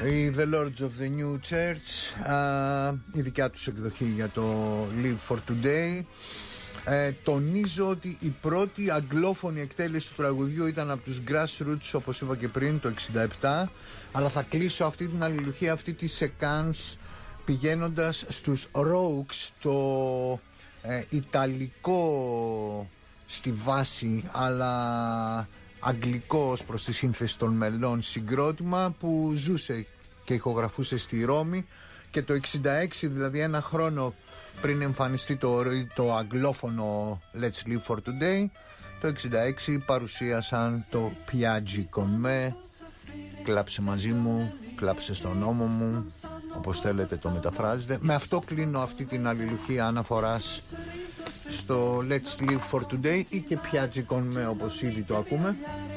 Η The Lords of the New Church, η δικιά τους εκδοχή για το Live for Today. Τονίζω ότι η πρώτη αγγλόφωνη εκτέλεση του τραγουδιού ήταν από τους Grassroots, όπως είπα και πριν, το 67. Αλλά θα κλείσω αυτή την αλληλουχία, αυτή τη σεκάνς, πηγαίνοντας στους Rogues, το ιταλικό στη βάση αλλά αγγλικό ως προς τη σύνθεση των μελών συγκρότημα που ζούσε και ηχογραφούσε στη Ρώμη, και το 66, δηλαδή ένα χρόνο πριν εμφανιστεί το αγγλόφωνο Let's Live for Today, το 66 παρουσίασαν το Piaggi con me, κλάψε μαζί μου, κλάψε στον ώμο μου, όπως θέλετε το μεταφράζετε. Με αυτό κλείνω αυτή την αλληλουχία αναφοράς στο Let's Live for Today, ή και Piaggi con me όπως ήδη το ακούμε.